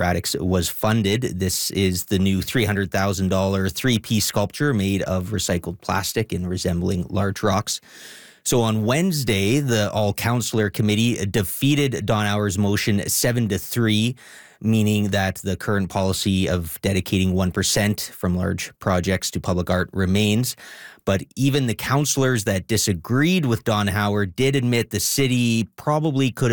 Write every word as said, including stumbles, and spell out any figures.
Radix was funded. This is the new three hundred thousand dollars three-piece sculpture made of recycled plastic and resembling large rocks. So on Wednesday, the all-councillor committee defeated Donauer's motion seven to three, meaning that the current policy of dedicating one percent from large projects to public art remains. But even the councillors that disagreed with Donauer did admit the city probably could